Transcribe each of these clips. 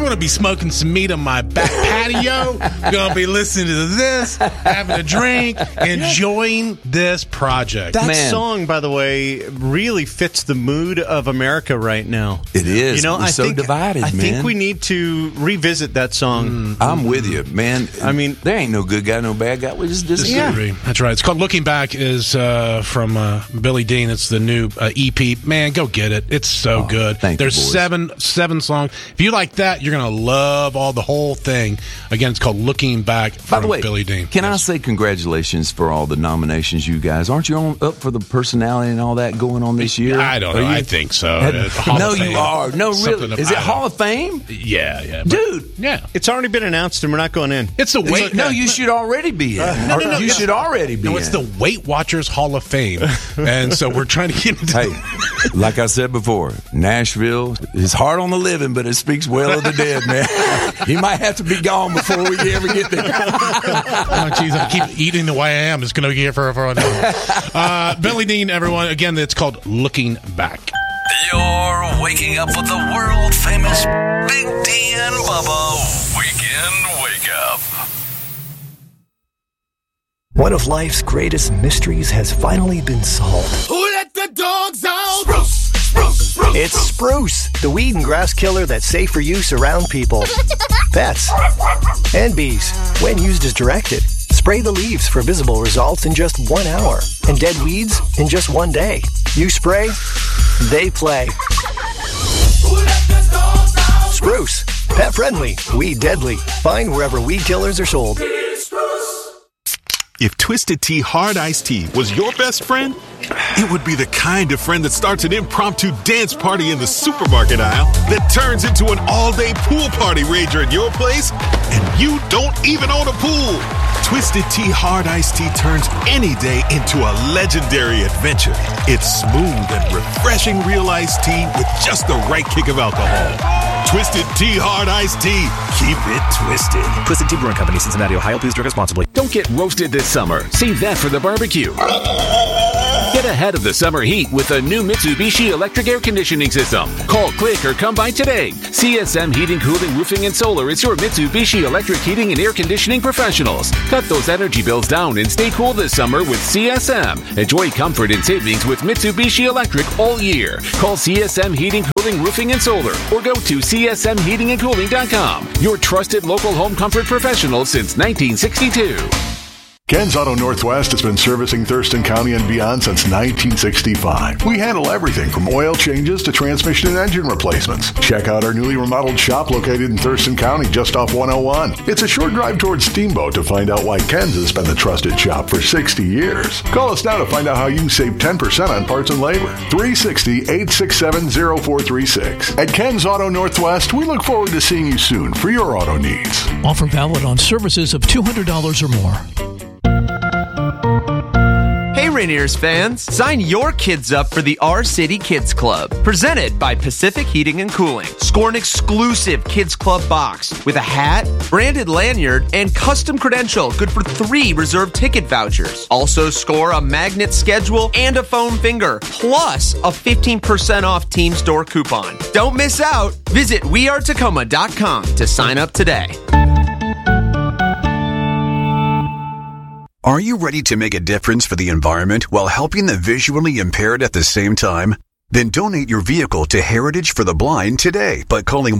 going to be smoking some meat on my back patio. Going to be listening to this, having a drink, enjoying this project. That song, by the way, really fits the mood of America right now. It is. You know, We're so divided, I man. think we need to revisit that song. I'm with you, man. I mean, there ain't no good guy, no bad guy. We just disagree. Yeah. That's right. It's called Looking Back. Is from Billy Dean. It's the new EP. Man, go get it. It's so good. There's seven songs. If you like that, you're gonna love the whole thing. Again, it's called Looking Back from Billy Dean. Can I say congratulations for all the nominations, you guys? Aren't you up for the personality and all that going on this year? I don't know. I think so. No, you are. No, really. Is it Hall of Fame? Yeah. Dude. Yeah. It's already been announced and we're not going in. It's the Weight. No, you should already be in. No. You should already be in. No, it's the Weight Watchers Hall of Fame. And so we're trying to get into Hey, like I said before, Nashville is hard on the living, but it speaks well of the dead, man. He might have to be gone before we ever get there. Oh, jeez, I keep eating the way I am. It's going to be here for Billy Dean, everyone. Again, it's called Looking Back. You're waking up with the world-famous Big D and Bubba Weekend Wake Up. One of life's greatest mysteries has finally been solved. Who let the dogs out? Spruce. It's Spruce, the weed and grass killer that's safe for use around people, pets, and bees. When used as directed, spray the leaves for visible results in just 1 hour, and dead weeds in just 1 day. You spray, they play. Who let the dogs out? Spruce, pet friendly, weed deadly. Find wherever weed killers are sold. If Twisted Tea Hard Iced Tea was your best friend, it would be the kind of friend that starts an impromptu dance party in the supermarket aisle that turns into an all-day pool party rager at your place, and you don't even own a pool. Twisted Tea Hard Iced Tea turns any day into a legendary adventure. It's smooth and refreshing real iced tea with just the right kick of alcohol. Twisted Tea Hard Iced Tea. Keep it twisted. Twisted Tea Brewing Company, Cincinnati, Ohio. Please drink responsibly. Don't get roasted this summer. Save that for the barbecue. Get ahead of the summer heat with a new Mitsubishi electric air conditioning system. Call, click, or come by today. CSM Heating, Cooling, Roofing, and Solar is your Mitsubishi electric heating and air conditioning professionals. Cut those energy bills down and stay cool this summer with CSM. Enjoy comfort and savings with Mitsubishi Electric all year. Call CSM Heating, Cooling, Roofing, and Solar or go to csmheatingandcooling.com. Your trusted local home comfort professional since 1962. Ken's Auto Northwest has been servicing Thurston County and beyond since 1965. We handle everything from oil changes to transmission and engine replacements. Check out our newly remodeled shop located in Thurston County just off 101. It's a short drive towards Steamboat to find out why Ken's has been the trusted shop for 60 years. Call us now to find out how you can save 10% on parts and labor. 360-867-0436. At Ken's Auto Northwest, we look forward to seeing you soon for your auto needs. Offer valid on services of $200 or more. Hey Rainiers fans, sign your kids up for the Our City Kids Club, presented by Pacific Heating and Cooling. Score an exclusive Kids Club box with a hat, branded lanyard, and custom credential good for 3 reserved ticket vouchers. Also score a magnet schedule and a foam finger, plus a 15% off team store coupon. Don't miss out. Visit wearetacoma.com to sign up today. Are you ready to make a difference for the environment while helping the visually impaired at the same time? Then donate your vehicle to Heritage for the Blind today by calling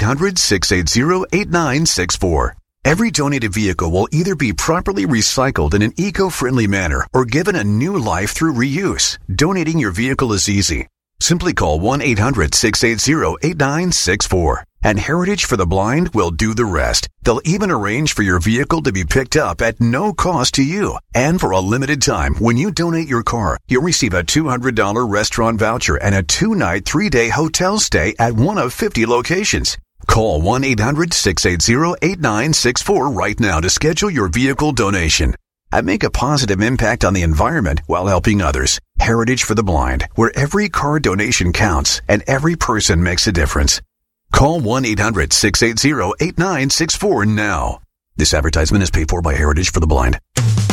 1-800-680-8964. Every donated vehicle will either be properly recycled in an eco-friendly manner or given a new life through reuse. Donating your vehicle is easy. Simply call 1-800-680-8964. And Heritage for the Blind will do the rest. They'll even arrange for your vehicle to be picked up at no cost to you. And for a limited time, when you donate your car, you'll receive a $200 restaurant voucher and a 2-night, 3-day hotel stay at one of 50 locations. Call 1-800-680-8964 right now to schedule your vehicle donation. And make a positive impact on the environment while helping others. Heritage for the Blind, where every car donation counts and every person makes a difference. Call 1-800-680-8964 now. This advertisement is paid for by Heritage for the Blind.